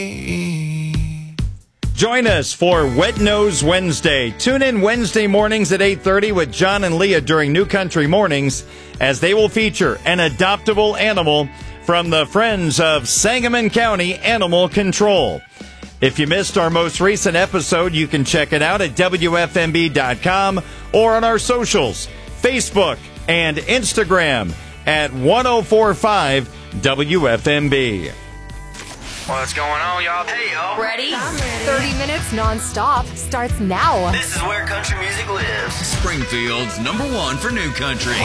Join us for Wet Nose Wednesday. Tune in Wednesday mornings at 8:30 with John and Leah during New Country Mornings, as they will feature an adoptable animal from the Friends of Sangamon County Animal Control. If you missed our most recent episode, you can check it out at WFMB.com or on our socials, Facebook and Instagram at 1045 WFMB. What's going on, y'all? Hey, y'all. Ready? 30 minutes non-stop starts now. This is where country music lives. Springfield's #1 for new country.